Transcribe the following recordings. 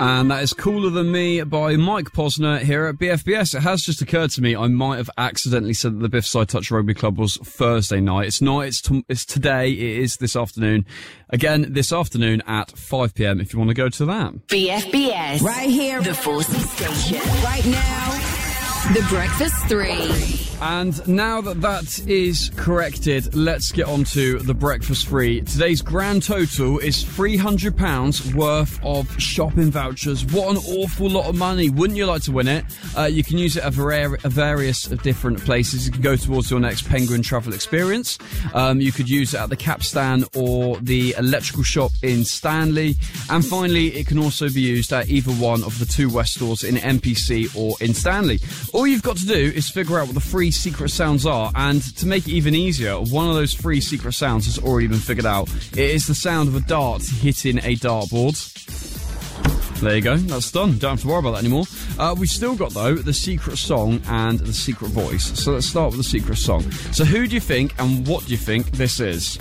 And that is Cooler Than Me by Mike Posner here at BFBS. It has just occurred to me I might have accidentally said that the Biff Side Touch Rugby Club was Thursday night. It's not, it's today, it is this afternoon. Again, this afternoon at 5 p.m. if you want to go to that. BFBS. Right here. The Forces Station. Right now. The Breakfast 3. And now that is corrected, let's get on to the Breakfast 3. Today's grand total is £300 worth of shopping vouchers. What an awful lot of money. Wouldn't you like to win it? You can use it at various different places. You can go towards your next Penguin travel experience. You could use it at the Capstan or the electrical shop in Stanley. And finally, it can also be used at either one of the 2 West stores in MPC or in Stanley. All you've got to do is figure out what the free secret sounds are, and to make it even easier, one of those free secret sounds has already been figured out. It is the sound of a dart hitting a dartboard. There you go, that's done. Don't have to worry about that anymore. We've still got, though, the secret song and the secret voice. So let's start with the secret song. So who do you think and what do you think this is?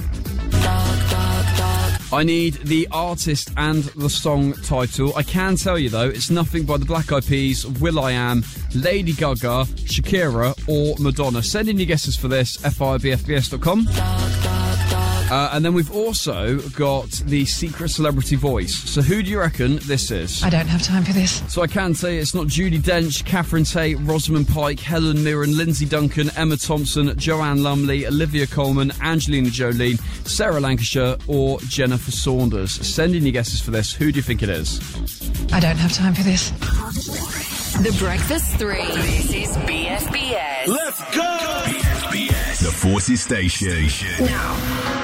I need the artist and the song title. I can tell you, though, it's nothing by the Black Eyed Peas, will.i.am, Lady Gaga, Shakira or Madonna. Send in your guesses for this, fi@bfbs.com. And then we've also got the secret celebrity voice. So who do you reckon this is? I don't have time for this. So I can say it's not Judi Dench, Catherine Tate, Rosamund Pike, Helen Mirren, Lindsay Duncan, Emma Thompson, Joanne Lumley, Olivia Colman, Angelina Jolie, Sarah Lancashire or Jennifer Saunders. Send in your guesses for this. Who do you think it is? I don't have time for this. The Breakfast 3. This is BFBS. Let's go! BFBS. The Forces Station. Now.